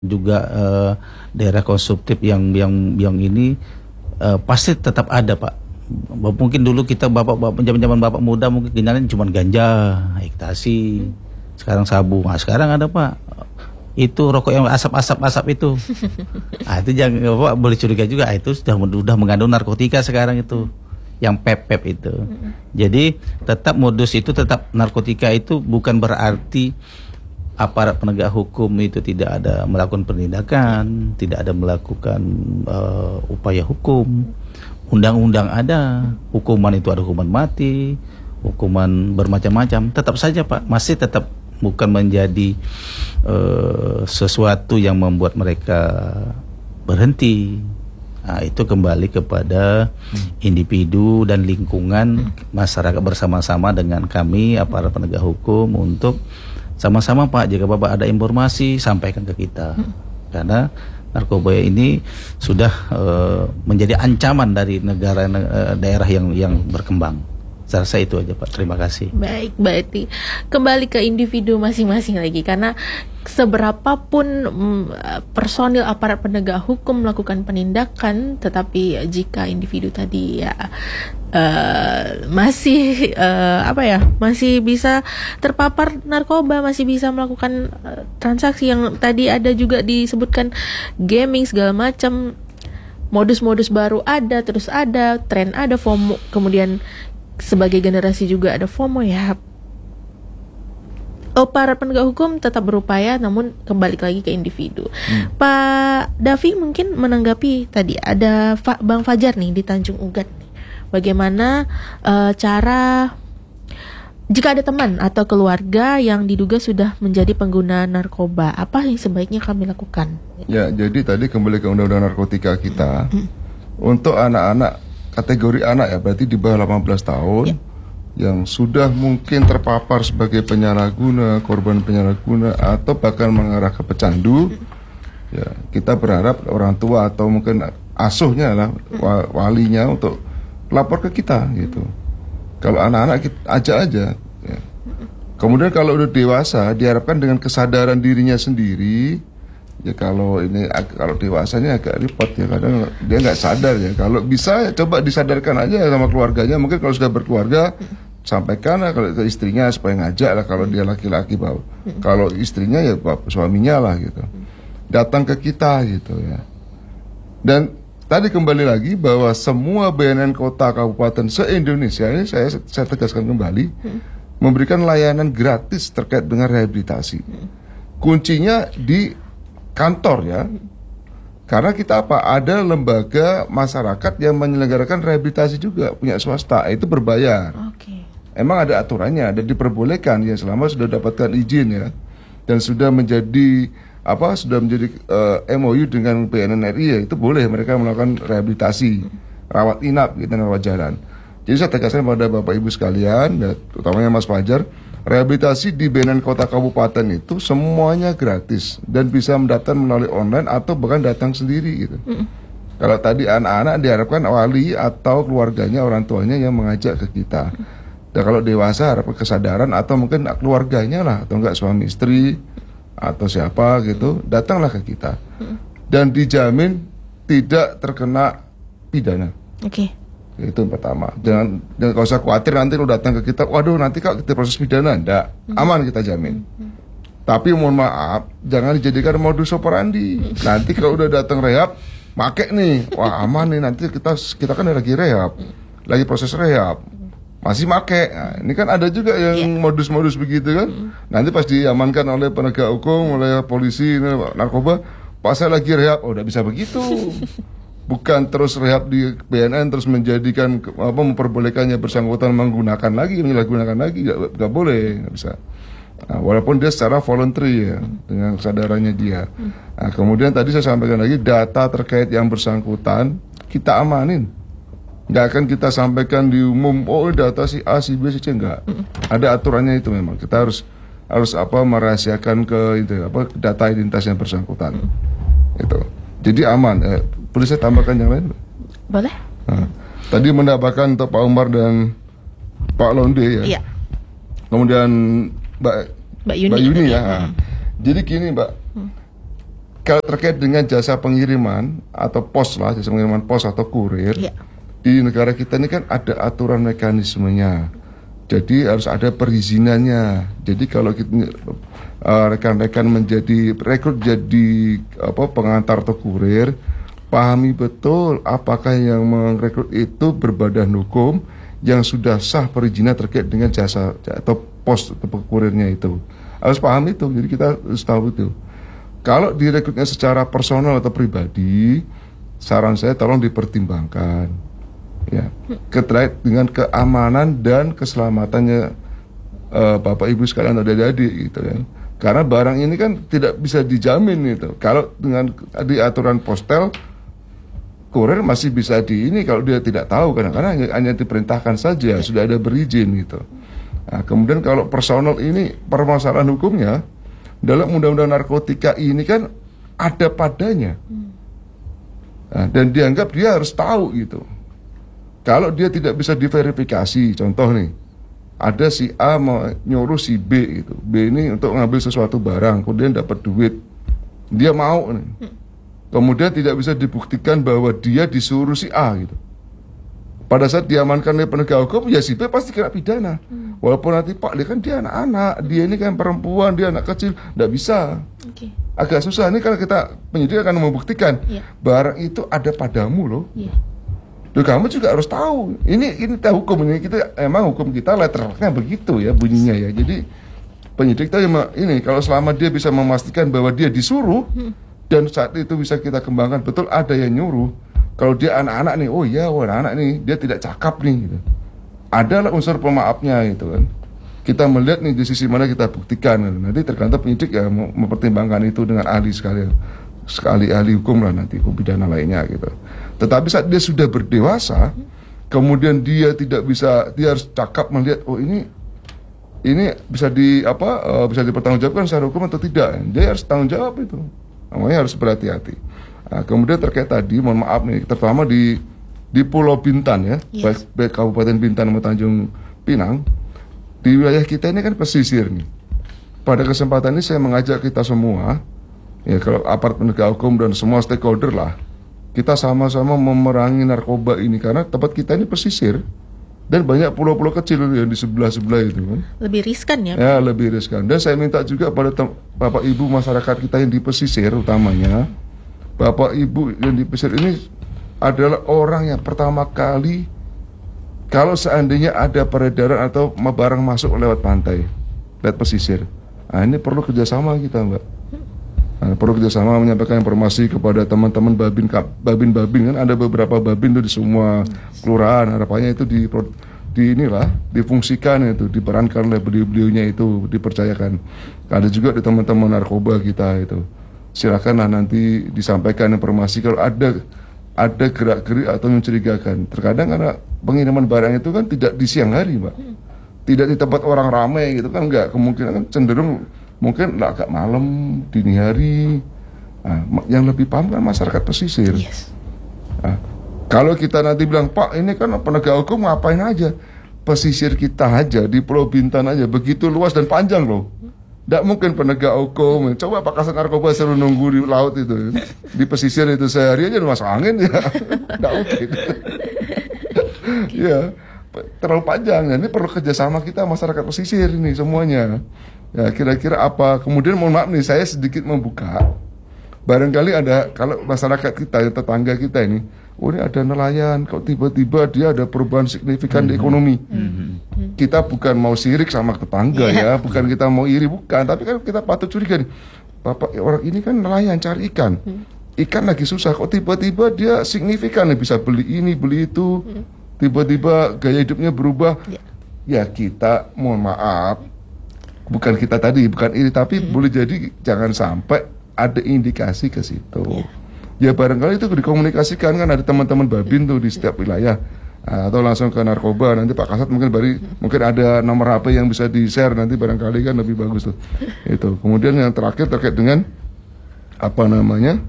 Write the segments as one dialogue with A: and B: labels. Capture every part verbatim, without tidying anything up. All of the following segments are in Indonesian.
A: juga uh, daerah konsumtif yang yang yang ini uh, pasti tetap ada, Pak. Mungkin dulu kita bapak-bapak zaman-zaman bapak muda mungkin kenyalin cuma ganja, ekstasi, sekarang sabu. Nah, sekarang ada, Pak. Itu rokok yang asap-asap-asap itu. Ah, itu jangan Bapak boleh curiga juga, ah, itu sudah sudah mengandung narkotika sekarang itu. Yang pep-pep itu. Jadi tetap modus itu tetap narkotika itu bukan berarti aparat penegak hukum itu tidak ada melakukan penindakan, tidak ada melakukan uh, upaya hukum. Undang-undang ada, hukuman itu ada hukuman mati, hukuman bermacam-macam. Tetap saja, Pak, masih tetap bukan menjadi uh, sesuatu yang membuat mereka berhenti. Nah, itu kembali kepada hmm. individu dan lingkungan hmm. masyarakat bersama-sama dengan kami aparat penegak hukum untuk sama-sama, Pak, jika Bapak ada informasi sampaikan ke kita. Hmm. Karena narkoba ini sudah uh, menjadi ancaman dari negara uh, daerah yang yang berkembang. Saya rasa itu aja, Pak. Terima kasih.
B: Baik, berarti kembali ke individu masing-masing lagi, karena seberapapun mm, personil aparat penegak hukum melakukan penindakan, tetapi jika individu tadi ya uh, masih uh, apa ya masih bisa terpapar narkoba, masih bisa melakukan uh, transaksi yang tadi ada juga disebutkan gaming segala macam, modus-modus baru ada, terus ada tren, ada FOMO, kemudian sebagai generasi juga ada FOMO ya. Oh, para penegak hukum tetap berupaya, namun kembali lagi ke individu. Hmm. Pak Davi mungkin menanggapi tadi ada Fa- Bang Fajar nih di Tanjung Ugat. Bagaimana uh, cara jika ada teman atau keluarga yang diduga sudah menjadi pengguna narkoba, apa yang sebaiknya kami lakukan?
C: Ya, jadi tadi kembali ke undang-undang narkotika kita. Hmm. Untuk anak-anak, kategori anak ya, berarti di bawah delapan belas tahun ya, yang sudah mungkin terpapar sebagai penyalahguna, korban penyalahguna, atau bahkan mengarah ke pecandu, hmm. ya kita berharap orang tua atau mungkin asuhnya lah, hmm. walinya untuk lapor ke kita gitu. Kalau anak-anak kita ajak aja. Ya. Kemudian kalau udah dewasa, diharapkan dengan kesadaran dirinya sendiri. Ya kalau ini kalau dewasanya agak repot ya, kadang dia nggak sadar ya. Kalau bisa ya coba disadarkan aja sama keluarganya. Mungkin kalau sudah berkeluarga sampaikan lah kalau ke istrinya supaya ngajak lah, kalau dia laki-laki bawa. Kalau istrinya ya suaminya lah gitu. Datang ke kita gitu ya. Dan tadi kembali lagi bahwa semua B N N kota kabupaten se-Indonesia ini saya saya tegaskan kembali memberikan layanan gratis terkait dengan rehabilitasi. Kuncinya di kantor ya, karena kita apa, ada lembaga masyarakat yang menyelenggarakan rehabilitasi juga, punya swasta, itu berbayar.
B: Okay.
C: Emang ada aturannya, ada diperbolehkan ya selama sudah dapatkan izin ya, dan sudah menjadi apa, sudah menjadi uh, M O U dengan B N N R I ya, itu boleh mereka melakukan rehabilitasi, rawat inap gitu, rawat jalan. Jadi saya tegaskan pada Bapak Ibu sekalian, dan utamanya Mas Fajar, rehabilitasi di B N N kota kabupaten itu semuanya gratis dan bisa mendaftar melalui online atau bahkan datang sendiri gitu. Mm. Kalau tadi anak-anak diharapkan wali atau keluarganya, orang tuanya yang mengajak ke kita. Mm. Dan kalau dewasa harapkan kesadaran atau mungkin keluarganya lah, atau enggak suami istri atau siapa gitu, datanglah ke kita. Mm. Dan dijamin tidak terkena pidana.
B: Oke. Okay.
C: Itu yang pertama. Jangan jangan kau usah khawatir nanti lu datang ke kita, waduh nanti kalau kita proses pidana, enggak. Aman kita jamin. Hmm. Tapi mohon maaf, jangan dijadikan modus operandi. Hmm. Nanti kalau udah datang rehab, make nih, wah aman nih, nanti kita kita kan lagi rehab, lagi proses rehab, masih make. Nah, ini kan ada juga yang yeah. modus-modus begitu kan. Hmm. Nanti pas diamankan oleh penegak hukum, oleh polisi, narkoba, pas saya lagi rehab, oh udah bisa begitu. Bukan terus rehab di B N N terus menjadikan apa, memperbolehkannya bersangkutan menggunakan lagi, menyalahgunakan lagi, nggak nggak boleh, nggak bisa. Nah, walaupun dia secara voluntary ya, hmm. dengan kesadarannya dia. Hmm. Nah, kemudian tadi saya sampaikan lagi data terkait yang bersangkutan kita amanin, nggak akan kita sampaikan di umum. Oh data si A, si B, si C, nggak. Hmm. Ada aturannya itu memang. Kita harus harus apa merahasiakan ke itu apa data identitas yang bersangkutan. Hmm. Itu. Jadi aman. Eh, boleh saya tambahkan yang lain?
B: Boleh.
C: Nah, tadi mendapatkan untuk Pak Umar dan Pak Londe ya.
B: Iya.
C: Kemudian Mbak
B: Mbak Yuni,
C: Mbak Yuni ya.
B: Hmm.
C: Jadi gini Mbak, hmm. kalau terkait dengan jasa pengiriman atau pos lah, jasa pengiriman pos atau kurir,
B: Ya.
C: di negara kita ini kan ada aturan mekanismenya. Jadi harus ada perizinannya. Jadi kalau kita uh, rekan-rekan menjadi rekrut jadi apa pengantar atau kurir, pahami betul apakah yang merekrut itu berbadan hukum yang sudah sah perizinan terkait dengan jasa atau pos atau kurirnya itu. Harus paham itu. Jadi kita harus tahu itu. Kalau direkrutnya secara personal atau pribadi, saran saya tolong dipertimbangkan. Ya, terkait dengan keamanan dan keselamatannya uh, Bapak Ibu sekalian adik-adik gitu kan. Karena barang ini kan tidak bisa dijamin gitu. Kalau dengan di aturan postel, kurir masih bisa di ini kalau dia tidak tahu karena karena hanya, hanya diperintahkan saja, sudah ada berizin gitu. Nah, kemudian kalau personal ini permasalahan hukumnya dalam undang-undang narkotika ini kan ada padanya. Nah, dan dianggap dia harus tahu gitu. Kalau dia tidak bisa diverifikasi, contoh nih, ada si A mau nyuruh si B gitu. B ini untuk ngambil sesuatu barang, kemudian dapat duit. Dia mau nih. Kemudian tidak bisa dibuktikan bahwa dia disuruh si A gitu. Pada saat diamankan oleh penegak hukum, ya si B pasti kena pidana. Hmm. Walaupun nanti Pak, dia kan dia anak-anak, dia ini kan perempuan, dia anak kecil, tidak bisa.
B: Okay.
C: Agak susah nih kalau kita penyidik akan membuktikan
B: yeah.
C: barang itu ada padamu loh.
B: Yeah.
C: Loh, kamu juga harus tahu. Ini ini tahu hukum ini kita emang hukum kita letternya begitu ya bunyinya ya. Jadi penyidik itu ini kalau selama dia bisa memastikan bahwa dia disuruh hmm. dan saat itu bisa kita kembangkan betul ada yang nyuruh. Kalau dia anak-anak nih, oh iya, oh anak-anak nih dia tidak cakap nih gitu. Adalah unsur pemaafnya gitu kan. Kita melihat nih di sisi mana kita buktikan gitu. Nanti tergantung penyidik ya mempertimbangkan itu dengan ahli sekalian. Sekali ahli hukum lah nanti, hukum pidana lainnya gitu. Tetapi saat dia sudah berdewasa, kemudian dia tidak bisa, dia harus cakap melihat, oh ini ini bisa di apa uh, bisa dipertanggungjawabkan secara hukum atau tidak. Dia harus tanggung jawab itu. Namanya harus berhati-hati. Nah, kemudian terkait tadi, mohon maaf nih, terutama di di Pulau Bintan ya, yes. baik, baik Kabupaten Bintan maupun Tanjung Pinang, di wilayah kita ini kan pesisir nih. Pada kesempatan ini saya mengajak kita semua, ya kalau aparat penegak hukum dan semua stakeholder lah, kita sama-sama memerangi narkoba ini karena tempat kita ini pesisir dan banyak pulau-pulau kecil yang di sebelah-sebelah itu kan.
B: Lebih riskan ya?
C: Ya, lebih riskan. Dan saya minta juga pada tem- Bapak Ibu masyarakat kita yang di pesisir utamanya, Bapak Ibu yang di pesisir ini adalah orang yang pertama kali kalau seandainya ada peredaran atau barang masuk lewat pantai, lewat pesisir. Nah, ini perlu kerjasama kita, Mbak. Nah, perlu kerjasama menyampaikan informasi kepada teman-teman babin babin babin kan ada beberapa babin tuh di semua kelurahan. Harapannya itu di di inilah difungsikan itu, diperankan oleh beliau-beliaunya itu, dipercayakan. Ada juga di teman-teman narkoba kita itu. Silakanlah nanti disampaikan informasi kalau ada ada gerak-gerik atau mencurigakan. Terkadang karena pengiriman barang itu kan tidak di siang hari, Mbak. Tidak di tempat orang ramai gitu kan, enggak, kemungkinan kan cenderung mungkin agak malam, dini hari. Nah, yang lebih paham kan masyarakat pesisir.
B: Yes.
C: Nah, kalau kita nanti bilang, Pak ini kan penegak hukum ngapain aja, pesisir kita aja di Pulau Bintan aja begitu luas dan panjang loh. Tidak mungkin penegak hukum, coba Pak Kasat Narkoba suruh nunggu di laut itu, di pesisir itu sehari aja masuk angin ya, tidak mungkin. Ya, terlalu panjang. Ini perlu kerjasama kita masyarakat pesisir ini semuanya. Ya kira-kira apa? Kemudian mohon maaf nih, saya sedikit membuka. Barangkali ada kalau masyarakat kita, tetangga kita ini, oh ini ada nelayan, kok tiba-tiba dia ada perubahan signifikan mm-hmm. di ekonomi. Mm-hmm. Kita bukan mau sirik sama tetangga yeah. ya, bukan kita mau iri, bukan. Tapi kan kita patut curiga nih, Bapak orang ini kan nelayan cari ikan, ikan lagi susah, kok tiba-tiba dia signifikan nih bisa beli ini, beli itu, tiba-tiba gaya hidupnya berubah. Yeah. Ya kita, mohon maaf, bukan kita tadi, bukan iri, tapi mm-hmm. boleh jadi jangan sampai ada indikasi ke situ. Yeah. Ya barangkali itu dikomunikasikan kan ada teman-teman babin tuh di setiap wilayah. Nah, atau langsung ke narkoba, nanti Pak Kasat mungkin bari, mungkin ada nomor H P yang bisa di-share nanti barangkali kan lebih bagus tuh. Itu. Kemudian yang terakhir terkait dengan apa namanya?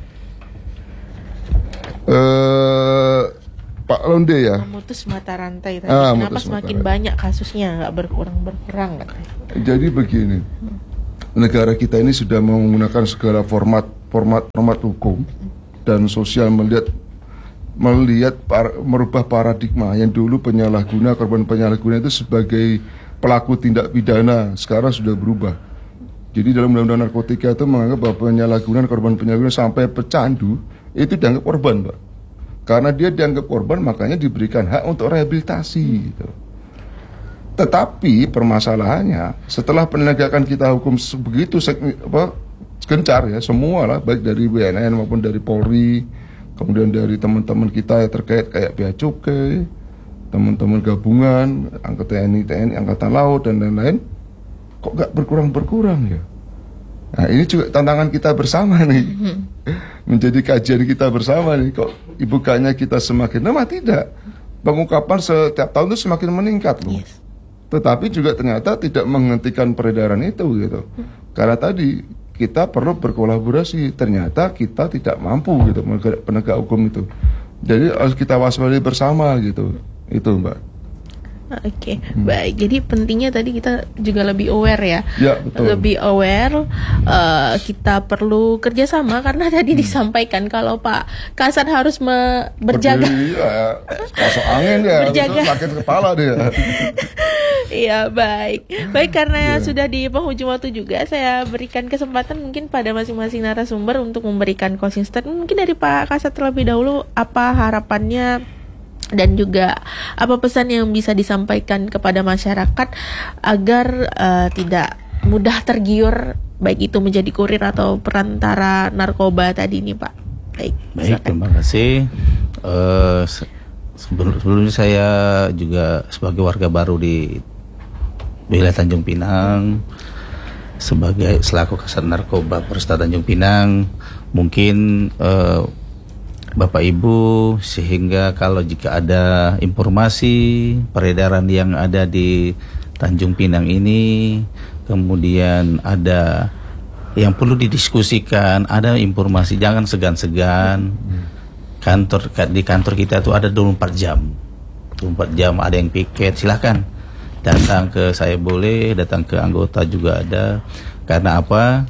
C: Eh Pak Londe ya.
B: Memutus mata rantai tadi.
C: Ah,
B: kenapa semakin banyak kasusnya nggak berkurang-berkurang katanya.
C: Jadi begini. Negara kita ini sudah menggunakan segala format format format hukum dan sosial melihat melihat par, merubah paradigma yang dulu penyalahguna korban penyalahguna itu sebagai pelaku tindak pidana, sekarang sudah berubah. Jadi dalam undang-undang narkotika itu menganggap bahwa penyalahgunaan korban penyalahguna sampai pecandu itu dianggap korban, Pak. Karena dia dianggap korban, makanya diberikan hak untuk rehabilitasi gitu. Tetapi permasalahannya setelah penegakan kita hukum begitu apa, gencar ya, semua lah, baik dari B N N maupun dari Polri, kemudian dari teman-teman kita yang terkait kayak Bea Cukai, teman-teman gabungan, angkatan T N I, T N I, Angkatan Laut dan lain-lain, kok gak berkurang-berkurang ya? Nah ini juga tantangan kita bersama nih, menjadi kajian kita bersama nih, kok bukannya kita semakin lemah? Tidak, pengungkapan setiap tahun itu semakin meningkat loh. Yes. Tetapi juga ternyata tidak menghentikan peredaran itu gitu. Karena tadi kita perlu berkolaborasi. Ternyata kita tidak mampu gitu penegak hukum itu. Jadi harus kita waspadai bersama gitu. Itu Mbak.
B: Oke, okay. hmm. Baik. Jadi pentingnya tadi kita juga lebih aware ya.
C: Ya betul.
B: Lebih aware. Uh, kita perlu kerjasama karena tadi hmm. disampaikan kalau Pak Kasat harus me- berjaga.
C: Berdiri, ya, masuk angin ya.
B: Berjaga.
C: Sakit kepala dia.
B: Iya baik. Baik karena yeah. sudah di penghujung waktu juga, saya berikan kesempatan mungkin pada masing-masing narasumber untuk memberikan closing statement. Mungkin dari Pak Kasat terlebih dahulu, apa harapannya dan juga apa pesan yang bisa disampaikan kepada masyarakat agar uh, tidak mudah tergiur baik itu menjadi kurir atau perantara narkoba tadi ini Pak. Baik.
A: Baik, terima kasih. Uh, sebelum, sebelumnya saya juga sebagai warga baru di wilayah Tanjung Pinang, sebagai selaku Kasat Narkoba Polresta Tanjung Pinang, mungkin uh, Bapak Ibu, sehingga kalau jika ada informasi peredaran yang ada di Tanjung Pinang ini, kemudian ada yang perlu didiskusikan, ada informasi, jangan segan-segan. Kantor di kantor kita itu ada dua puluh empat jam. dua puluh empat jam ada yang piket, silakan datang ke saya, boleh datang ke anggota juga ada. Karena apa?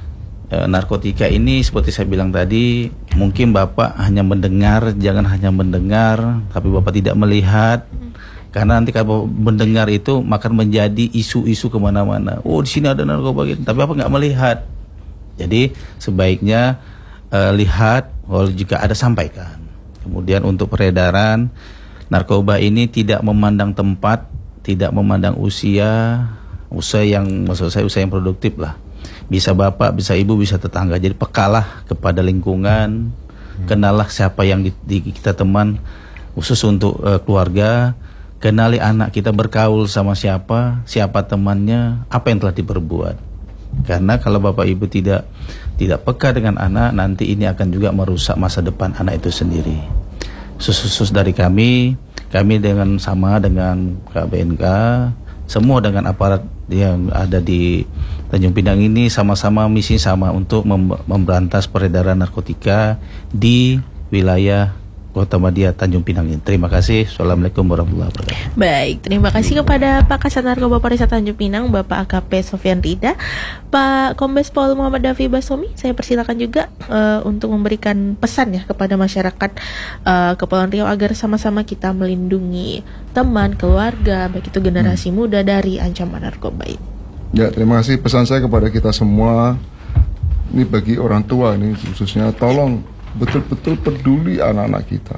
A: E, narkotika ini seperti saya bilang tadi, mungkin Bapak hanya mendengar, jangan hanya mendengar, tapi Bapak tidak melihat. Karena nanti kalau mendengar itu akan menjadi isu-isu kemana-mana. Oh di sini ada narkoba gitu, tapi Bapak nggak melihat. Jadi sebaiknya e, lihat, kalau jika ada sampaikan. Kemudian untuk peredaran narkoba ini tidak memandang tempat, tidak memandang usia, usia yang maksud saya usia yang produktif lah. Bisa bapak, bisa ibu, bisa tetangga. Jadi pekalah kepada lingkungan, hmm. kenallah siapa yang di, di kita teman, khusus untuk uh, keluarga. Kenali anak kita bergaul sama siapa, siapa temannya, apa yang telah diperbuat. Karena kalau bapak ibu tidak tidak peka dengan anak, nanti ini akan juga merusak masa depan anak itu sendiri. Khusus-khusus dari kami, kami dengan sama dengan K B N K, semua dengan aparat yang ada di Tanjung Pinang ini sama-sama misi sama untuk mem- memberantas peredaran narkotika di wilayah Kota Madia Tanjung Pinang ini. Terima kasih. Assalamualaikum warahmatullahi wabarakatuh.
B: Baik, terima kasih kepada Pak Kasat Narkoba Polresta Tanjung Pinang, Bapak A K P Sofyan Rida, Pak Kombes Pol Muhammad Davi Basomi. Saya persilakan juga uh, untuk memberikan pesan ya kepada masyarakat uh, Kepulauan Riau agar sama-sama kita melindungi teman, keluarga, baik itu generasi hmm. muda dari ancaman narkoba ini.
C: Ya, terima kasih. Pesan saya kepada kita semua, ini bagi orang tua nih khususnya, tolong betul-betul peduli anak-anak kita.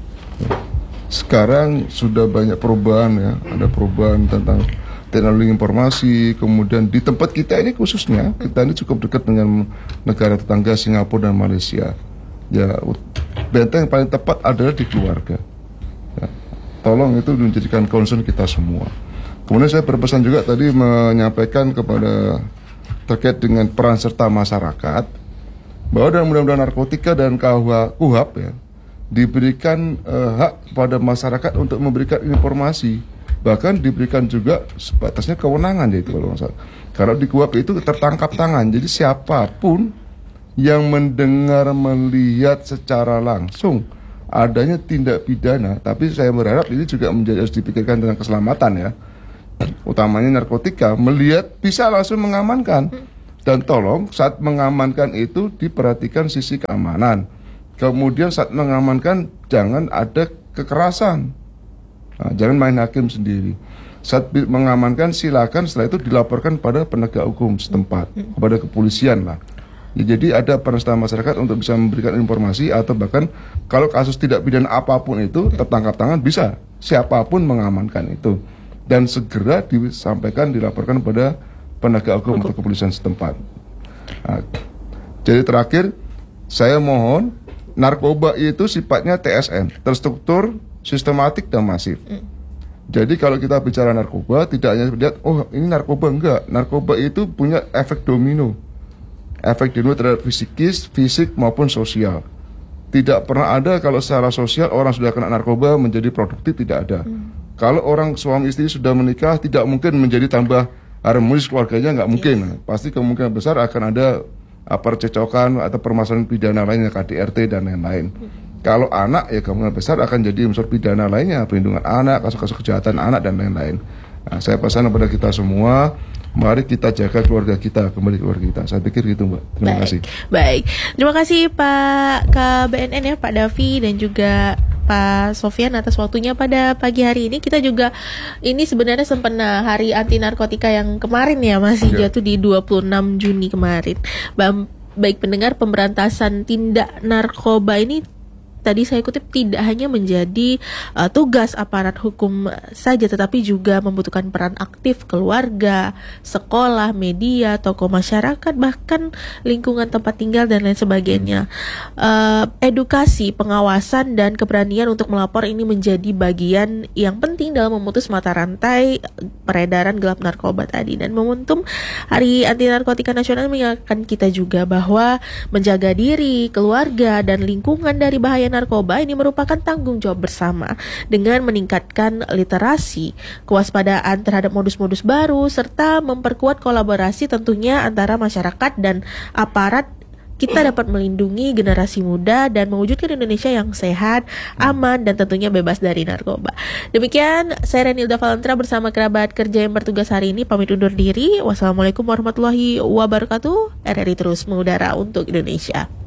C: Sekarang sudah banyak perubahan ya, ada perubahan tentang teknologi informasi, kemudian di tempat kita ini khususnya, kita ini cukup dekat dengan negara tetangga Singapura dan Malaysia. Ya, benteng yang paling tepat adalah di keluarga. Ya, tolong itu menjadikan concern kita semua. Kemudian saya berpesan juga tadi menyampaikan kepada terkait dengan peran serta masyarakat, bahwa dalam undang-undang narkotika dan K U H P ya, diberikan uh, hak kepada masyarakat untuk memberikan informasi, bahkan diberikan juga sebatasnya kewenangan, yaitu kalau nggak salah. Karena di K U H P itu tertangkap tangan, jadi siapapun yang mendengar, melihat secara langsung adanya tindak pidana, tapi saya berharap ini juga menjadi, harus dipikirkan tentang keselamatan ya, utamanya narkotika, melihat bisa langsung mengamankan. Dan tolong saat mengamankan itu diperhatikan sisi keamanan. Kemudian saat mengamankan jangan ada kekerasan. Nah, jangan main hakim sendiri. Saat mengamankan silakan setelah itu dilaporkan pada penegak hukum setempat, kepada kepolisian lah. Ya, jadi ada peran serta masyarakat untuk bisa memberikan informasi atau bahkan kalau kasus tidak pidana apapun itu tertangkap tangan bisa siapapun mengamankan itu dan segera disampaikan dilaporkan pada penegak hukum atau kepolisian setempat. Nah, jadi terakhir saya mohon narkoba itu sifatnya T S N, terstruktur, sistematik dan masif. Mm. Jadi kalau kita bicara narkoba tidak hanya lihat oh ini narkoba, enggak. Narkoba itu punya efek domino. Efek domino terhadap fisikis, fisik maupun sosial. Tidak pernah ada kalau secara sosial orang sudah kena narkoba menjadi produktif, tidak ada. Mm. Kalau orang suami istri sudah menikah tidak mungkin menjadi tambah harmonis keluarganya, nggak mungkin. Yes. Pasti kemungkinan besar akan ada uh, percecokan atau permasalahan pidana lainnya, K D R T dan lain-lain. Hmm. Kalau anak ya kemungkinan besar akan jadi unsur pidana lainnya, perlindungan anak, kasus-kasus kejahatan anak dan lain-lain. Nah, saya pesan kepada kita semua, mari kita jaga keluarga kita, kembali keluarga kita. Saya pikir gitu, Mbak. Terima
B: baik,
C: kasih.
B: Baik, terima kasih Pak K B N N ya, Pak Davi dan juga Pak Sofyan atas waktunya pada pagi hari ini. Kita juga ini sebenarnya sempena Hari Anti Narkotika yang kemarin ya, masih ya. Jatuh di dua puluh enam Juni kemarin. Baik pendengar, pemberantasan tindak narkoba ini tadi saya kutip tidak hanya menjadi uh, tugas aparat hukum saja, tetapi juga membutuhkan peran aktif keluarga, sekolah, media, tokoh masyarakat, bahkan lingkungan tempat tinggal dan lain sebagainya. Uh, edukasi, pengawasan, dan keberanian untuk melapor ini menjadi bagian yang penting dalam memutus mata rantai peredaran gelap narkoba tadi. Dan momentum Hari Anti Narkotika Nasional mengingatkan kita juga bahwa menjaga diri, keluarga, dan lingkungan dari bahaya narkoba ini merupakan tanggung jawab bersama dengan meningkatkan literasi, kewaspadaan terhadap modus-modus baru, serta memperkuat kolaborasi tentunya antara masyarakat dan aparat. Kita dapat melindungi generasi muda dan mewujudkan Indonesia yang sehat, aman, dan tentunya bebas dari narkoba. Demikian, saya Renilda Valentra bersama kerabat kerja yang bertugas hari ini pamit undur diri. Wassalamualaikum warahmatullahi wabarakatuh. R R I terus mengudara untuk Indonesia.